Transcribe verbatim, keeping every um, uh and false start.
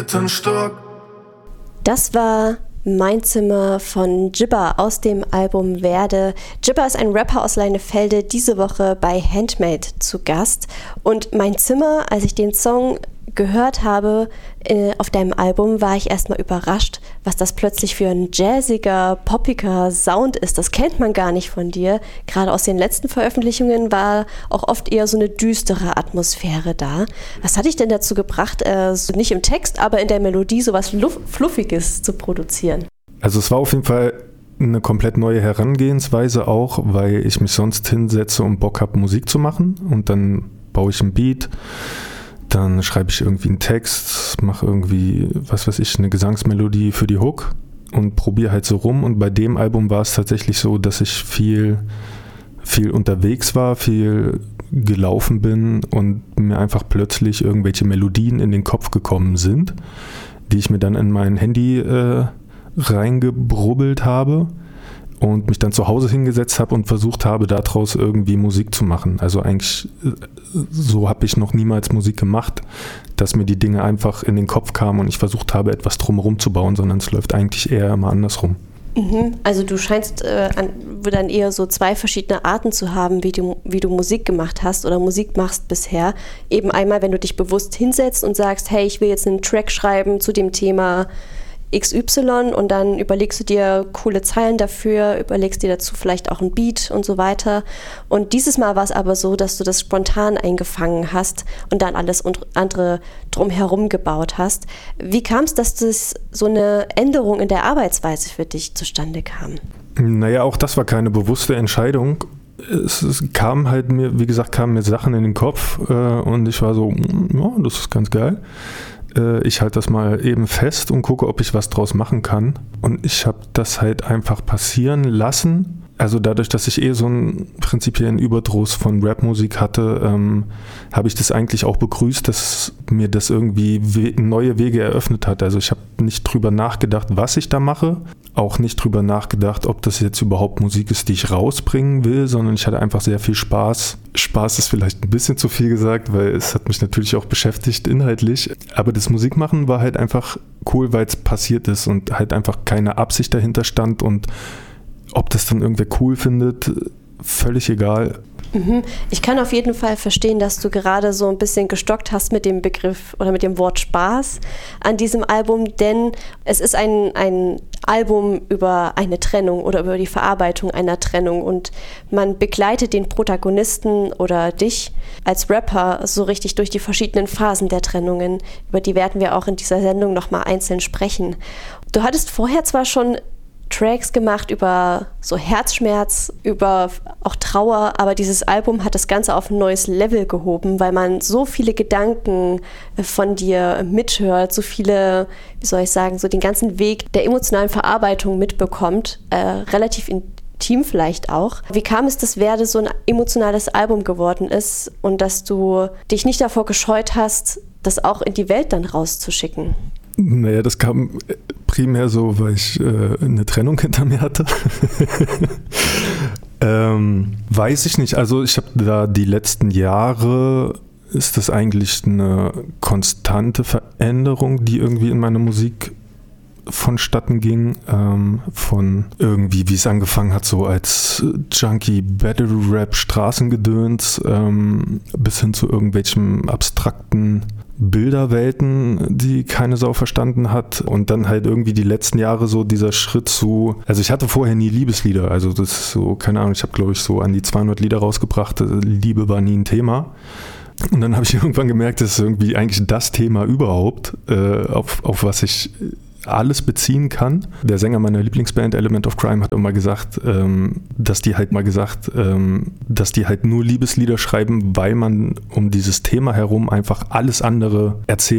Das war Mein Zimmer von Jibba aus dem Album Werde. Jibba ist ein Rapper aus Leinefelde, diese Woche bei Handmade zu Gast. Und Mein Zimmer, als ich den Song gehört habe äh, auf deinem Album, war ich erstmal überrascht, was das plötzlich für ein jazziger, poppiger Sound ist. Das kennt man gar nicht von dir. Gerade aus den letzten Veröffentlichungen war auch oft eher so eine düstere Atmosphäre da. Was hat dich denn dazu gebracht, äh, so nicht im Text, aber in der Melodie so was Luff- Fluffiges zu produzieren? Also es war auf jeden Fall eine komplett neue Herangehensweise auch, weil ich mich sonst hinsetze und Bock habe, Musik zu machen und dann baue ich ein Beat. Dann schreibe ich irgendwie einen Text, mache irgendwie, was weiß ich, eine Gesangsmelodie für die Hook und probiere halt so rum. Und bei dem Album war es tatsächlich so, dass ich viel, viel unterwegs war, viel gelaufen bin und mir einfach plötzlich irgendwelche Melodien in den Kopf gekommen sind, die ich mir dann in mein Handy äh, reingebrubbelt habe und mich dann zu Hause hingesetzt habe und versucht habe, daraus irgendwie Musik zu machen. Also eigentlich, so habe ich noch niemals Musik gemacht, dass mir die Dinge einfach in den Kopf kamen und ich versucht habe, etwas drumherum zu bauen, sondern es läuft eigentlich eher immer andersrum. Mhm. Also du scheinst äh, an, dann eher so zwei verschiedene Arten zu haben, wie du, wie du Musik gemacht hast oder Musik machst bisher. Eben einmal, wenn du dich bewusst hinsetzt und sagst, hey, ich will jetzt einen Track schreiben zu dem Thema X Y und dann überlegst du dir coole Zeilen dafür, überlegst dir dazu vielleicht auch ein Beat und so weiter. Und dieses Mal war es aber so, dass du das spontan eingefangen hast und dann alles andere drumherum gebaut hast. Wie kam es, dass das so eine Änderung in der Arbeitsweise für dich zustande kam? Naja, auch das war keine bewusste Entscheidung. Es, es kam halt mir, wie gesagt, kamen mir Sachen in den Kopf äh, und ich war so, ja, das ist ganz geil. Ich halte das mal eben fest und gucke, ob ich was draus machen kann. Und ich habe das halt einfach passieren lassen. Also dadurch, dass ich eh so einen prinzipiellen Überdruss von Rapmusik hatte, ähm, habe ich das eigentlich auch begrüßt, dass mir das irgendwie we- neue Wege eröffnet hat. Also ich habe nicht drüber nachgedacht, was ich da mache. Auch nicht drüber nachgedacht, ob das jetzt überhaupt Musik ist, die ich rausbringen will, sondern ich hatte einfach sehr viel Spaß. Spaß ist vielleicht ein bisschen zu viel gesagt, weil es hat mich natürlich auch beschäftigt inhaltlich. Aber das Musikmachen war halt einfach cool, weil es passiert ist und halt einfach keine Absicht dahinter stand und ob das dann irgendwer cool findet, völlig egal. Ich kann auf jeden Fall verstehen, dass du gerade so ein bisschen gestockt hast mit dem Begriff oder mit dem Wort Spaß an diesem Album, denn es ist ein, ein Album über eine Trennung oder über die Verarbeitung einer Trennung und man begleitet den Protagonisten oder dich als Rapper so richtig durch die verschiedenen Phasen der Trennungen. Über die werden wir auch in dieser Sendung nochmal einzeln sprechen. Du hattest vorher zwar schon Tracks gemacht über so Herzschmerz, über auch Trauer, aber dieses Album hat das Ganze auf ein neues Level gehoben, weil man so viele Gedanken von dir mithört, so viele, wie soll ich sagen, so den ganzen Weg der emotionalen Verarbeitung mitbekommt, äh, relativ intim vielleicht auch. Wie kam es, dass Werde so ein emotionales Album geworden ist und dass du dich nicht davor gescheut hast, das auch in die Welt dann rauszuschicken? Naja, das kam primär so, weil ich äh, eine Trennung hinter mir hatte. ähm, weiß ich nicht. Also ich habe da die letzten Jahre, ist das eigentlich eine konstante Veränderung, die irgendwie in meiner Musik vonstatten ging. Ähm, von irgendwie, wie es angefangen hat, so als Junkie Battle Rap Straßengedöns ähm, bis hin zu irgendwelchen abstrakten Bilderwelten, die keine Sau verstanden hat und dann halt irgendwie die letzten Jahre so dieser Schritt zu, also ich hatte vorher nie Liebeslieder, also das ist so, keine Ahnung, ich habe glaube ich so an die zweihundert Lieder rausgebracht, Liebe war nie ein Thema und dann habe ich irgendwann gemerkt, das ist irgendwie eigentlich das Thema überhaupt, äh, auf, auf was ich alles beziehen kann. Der Sänger meiner Lieblingsband Element of Crime hat immer gesagt, ähm, dass die halt mal gesagt, ähm, dass die halt nur Liebeslieder schreiben, weil man um dieses Thema herum einfach alles andere erzählen